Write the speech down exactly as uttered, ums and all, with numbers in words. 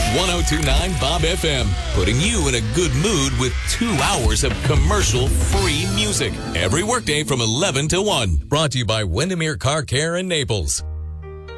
one oh two point nine Bob F M, putting you in a good mood with two hours of commercial-free music every workday from eleven to one. Brought to you by Windermere Car Care in Naples.